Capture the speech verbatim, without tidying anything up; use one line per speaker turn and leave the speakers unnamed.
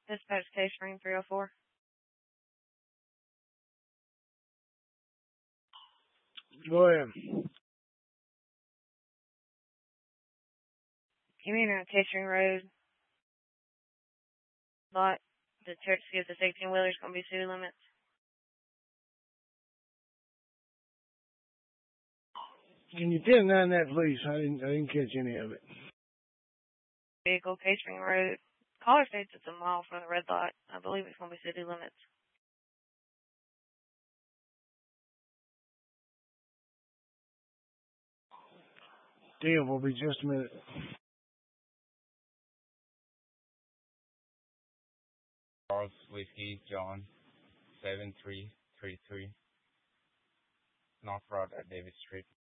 Dispatch case ring three oh four.
Go ahead.
You mean on Catering Road? Lot the church gives us eighteen wheelers gonna be city limits.
Can you ten nine that, please? I didn't, I didn't catch any of it.
Vehicle Catering Road. Caller states it's a mile from the red lot. I believe it's gonna be city limits.
Deal will be just a minute.
Charles Whiskey John seven three three three North Road at Davis Street.